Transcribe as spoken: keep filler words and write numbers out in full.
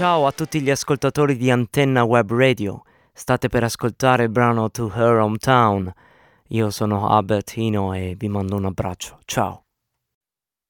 Ciao a tutti gli ascoltatori di Antenna Web Radio. State per ascoltare il brano To Her Hometown. Io sono Albertino e vi mando un abbraccio. Ciao.